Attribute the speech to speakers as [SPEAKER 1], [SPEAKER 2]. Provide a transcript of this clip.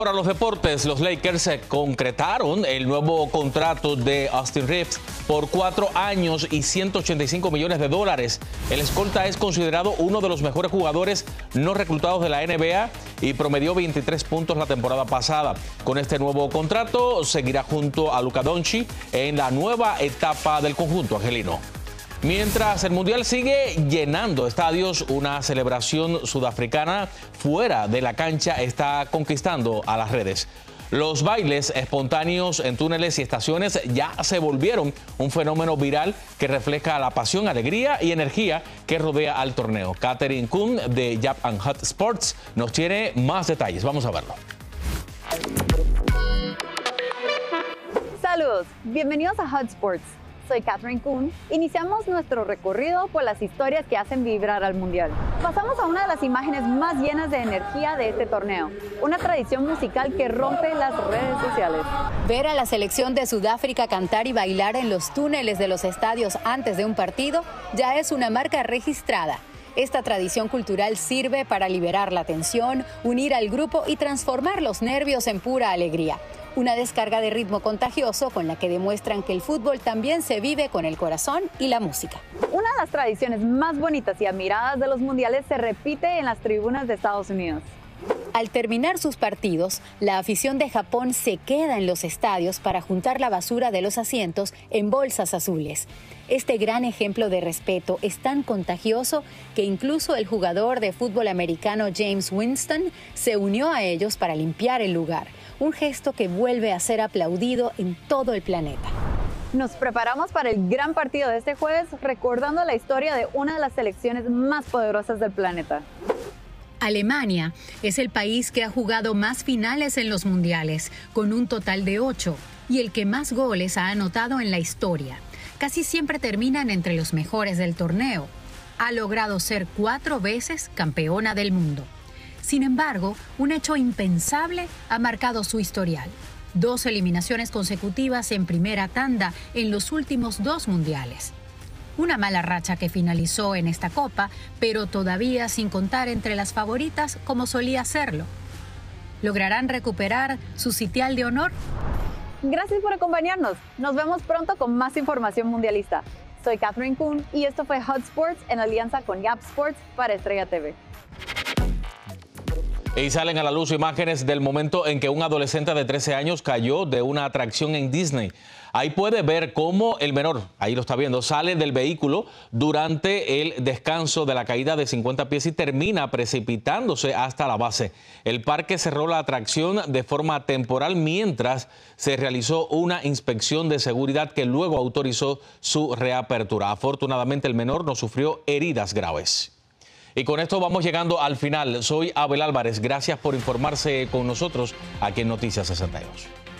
[SPEAKER 1] Para los deportes, los Lakers concretaron el nuevo contrato de Austin Reeves por 4 años y $185 millones. El escolta es considerado uno de los mejores jugadores no reclutados de la NBA y promedió 23 puntos la temporada pasada. Con este nuevo contrato seguirá junto a Luka Doncic en la nueva etapa del conjunto angelino. Mientras el Mundial sigue llenando estadios, una celebración sudafricana fuera de la cancha está conquistando a las redes. Los bailes espontáneos en túneles y estaciones ya se volvieron un fenómeno viral que refleja la pasión, alegría y energía que rodea al torneo. Catherine Kuhn de Yap and Hot Sports nos tiene más detalles. Vamos a verlo.
[SPEAKER 2] Saludos, bienvenidos a Hot Sports. Soy Catherine Kuhn. Iniciamos nuestro recorrido por las historias que hacen vibrar al Mundial. Pasamos a una de las imágenes más llenas de energía de este torneo, una tradición musical que rompe las redes sociales.
[SPEAKER 3] Ver a la selección de Sudáfrica cantar y bailar en los túneles de los estadios antes de un partido ya es una marca registrada. Esta tradición cultural sirve para liberar la tensión, unir al grupo y transformar los nervios en pura alegría. Una descarga de ritmo contagioso con la que demuestran que el fútbol también se vive con el corazón y la música.
[SPEAKER 2] Una de las tradiciones más bonitas y admiradas de los mundiales se repite en las tribunas de Estados Unidos.
[SPEAKER 3] Al terminar sus partidos, la afición de Japón se queda en los estadios para juntar la basura de los asientos en bolsas azules. Este gran ejemplo de respeto es tan contagioso que incluso el jugador de fútbol americano James Winston se unió a ellos para limpiar el lugar. Un gesto que vuelve a ser aplaudido en todo el planeta.
[SPEAKER 2] Nos preparamos para el gran partido de este jueves, recordando la historia de una de las selecciones más poderosas del planeta.
[SPEAKER 3] Alemania es el país que ha jugado más finales en los mundiales, con un total de 8, y el que más goles ha anotado en la historia. Casi siempre terminan entre los mejores del torneo. Ha logrado ser 4 veces campeona del mundo. Sin embargo, un hecho impensable ha marcado su historial. 2 eliminaciones consecutivas en primera tanda en los últimos 2 mundiales. Una mala racha que finalizó en esta copa, pero todavía sin contar entre las favoritas como solía serlo. ¿Lograrán recuperar su sitial de honor?
[SPEAKER 2] Gracias por acompañarnos. Nos vemos pronto con más información mundialista. Soy Catherine Kuhn y esto fue Hot Sports en alianza con Yap Sports para Estrella TV.
[SPEAKER 1] Y salen a la luz imágenes del momento en que un adolescente de 13 años cayó de una atracción en Disney. Ahí puede ver cómo el menor, ahí lo está viendo, sale del vehículo durante el descanso de la caída de 50 pies y termina precipitándose hasta la base. El parque cerró la atracción de forma temporal mientras se realizó una inspección de seguridad que luego autorizó su reapertura. Afortunadamente el menor no sufrió heridas graves. Y con esto vamos llegando al final. Soy Abel Álvarez. Gracias por informarse con nosotros aquí en Noticias 62.